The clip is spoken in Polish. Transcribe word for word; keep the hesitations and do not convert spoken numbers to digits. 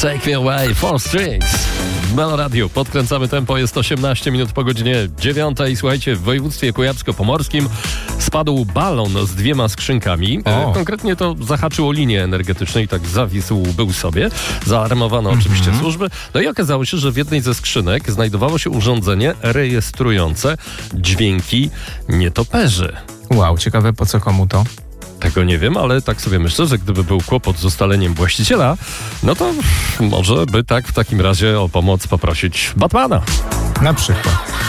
Take Me Away, Four Strings. Melo Radio, podkręcamy tempo, jest osiemnaście minut po godzinie dziewiątej. Słuchajcie, w województwie kujawsko-pomorskim spadł balon z dwiema skrzynkami. E, konkretnie to zahaczyło linię energetyczną i tak zawisł był sobie. Zaalarmowano mm-hmm. oczywiście służby. No i okazało się, że w jednej ze skrzynek znajdowało się urządzenie rejestrujące dźwięki nietoperzy. Wow, ciekawe po co komu to? Tego nie wiem, ale tak sobie myślę, że gdyby był kłopot z ustaleniem właściciela, no to może by tak w takim razie o pomoc poprosić Batmana. Na przykład.